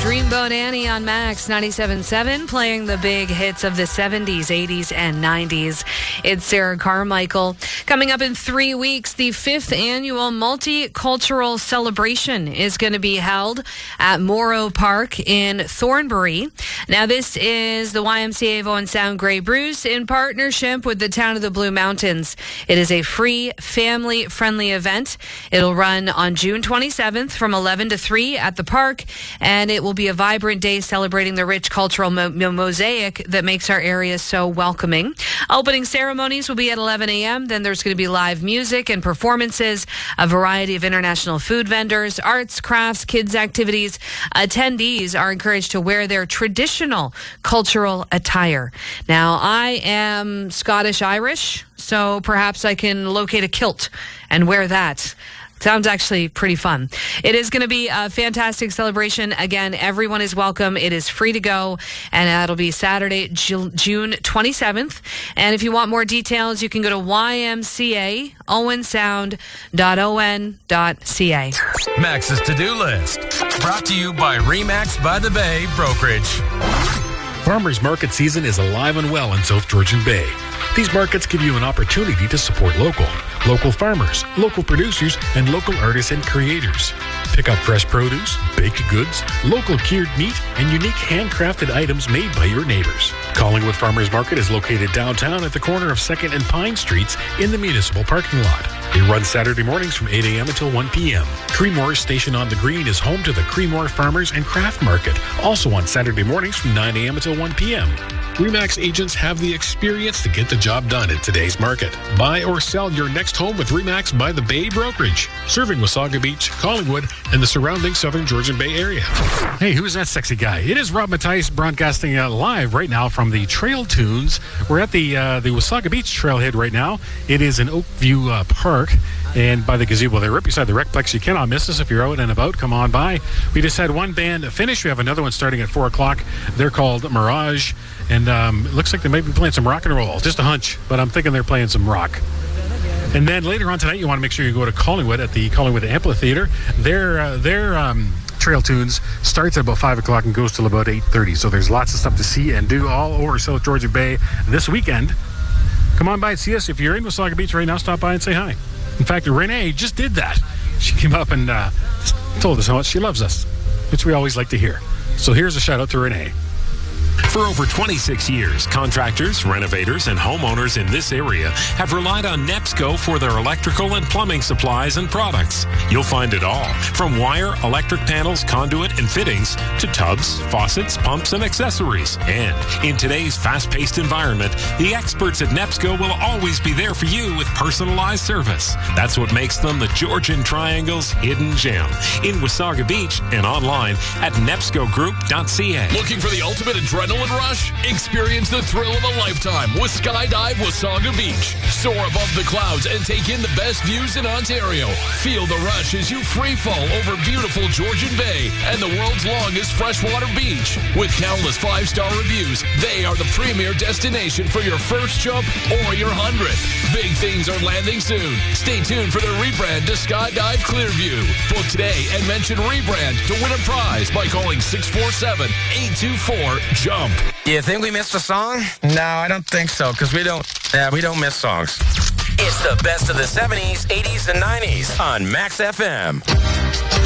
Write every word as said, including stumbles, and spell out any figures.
Dreamboat Annie on Max ninety-seven point seven, playing the big hits of the seventies, eighties, and nineties. It's Sarah Carmichael. Coming up in three weeks, the fifth annual Multicultural Celebration is going to be held at Morrow Park in Thornbury. Now, this is the Y M C A Vaughan Sound Grey Bruce in partnership with the Town of the Blue Mountains. It is a free, family-friendly event. It'll run on June twenty-seventh from eleven to three at the park, and it will be a vibrant day celebrating the rich cultural mo- mosaic that makes our area so welcoming. Opening ceremonies will be at eleven a.m. Then there's going to be live music and performances, a variety of international food vendors, arts, crafts, kids' activities. Attendees are encouraged to wear their traditional cultural attire. Now, I am Scottish-Irish, so perhaps I can locate a kilt and wear that. Sounds actually pretty fun. It is going to be a fantastic celebration. Again, everyone is welcome. It is free to go, and that'll be Saturday, Ju- June twenty-seventh. And if you want more details, you can go to y m c a owen sound dot o n dot c a. Max's to-do list, brought to you by Remax by the Bay Brokerage. Farmers Market season is alive and well in South Georgian Bay. These markets give you an opportunity to support local, local farmers, local producers, and local artists and creators. Pick up fresh produce, baked goods, local cured meat, and unique handcrafted items made by your neighbors. Collingwood Farmers Market is located downtown at the corner of second and Pine Streets in the municipal parking lot. They run Saturday mornings from eight a.m. until one p.m. Creemore Station on the Green is home to the Creemore Farmers and Craft Market, also on Saturday mornings from nine a.m. until one p.m. Remax agents have the experience to get the job done in today's market. Buy or sell your next home with Remax by the Bay Brokerage, serving Wasaga Beach, Collingwood, and the surrounding Southern Georgian Bay area. Hey, who's that sexy guy? It is Rob Matthijs broadcasting uh, live right now from the Trail Tunes. We're at the uh, the Wasaga Beach trailhead right now. It is in Oakview uh, Park, and by the gazebo there, right beside the Recplex. You cannot miss us if you're out and about. Come on by. We just had one band finish. We have another one starting at four o'clock. They're called Mirage, and um, it looks like they might be playing some rock and roll. Just a hunch, but I'm thinking they're playing some rock. And then later on tonight, you want to make sure you go to Collingwood at the Collingwood Amphitheater. Their uh, their um, Trail Tunes starts at about five o'clock and goes till about eight thirty. So there's lots of stuff to see and do all over South Georgia Bay this weekend. Come on by and see us. If you're in Wasaga Beach right now, stop by and say hi. In fact, Renee just did that. She came up and uh, told us how much she loves us, which we always like to hear. So here's a shout out to Renee. For over twenty-six years, contractors, renovators, and homeowners in this area have relied on NEPSCO for their electrical and plumbing supplies and products. You'll find it all, from wire, electric panels, conduit, and fittings, to tubs, faucets, pumps, and accessories. And in today's fast-paced environment, the experts at NEPSCO will always be there for you with personalized service. That's what makes them the Georgian Triangle's hidden gem. In Wasaga Beach and online at nepsco group dot c a. Looking for the ultimate adrenaline rush? Experience the thrill of a lifetime with Skydive Wasaga Beach. Soar above the clouds and take in the best views in Ontario. Feel the rush as you free fall over beautiful Georgian Bay and the world's longest freshwater beach. With countless five-star reviews, they are the premier destination for your first jump or your hundredth. Big things are landing soon. Stay tuned for the rebrand to Skydive Clearview. Book today and mention rebrand to win a prize by calling six four seven, eight two four, jump. You think we missed a song? No, I don't think so, because we don't, yeah, we don't miss songs. It's the best of the seventies, eighties, and nineties on Max F M.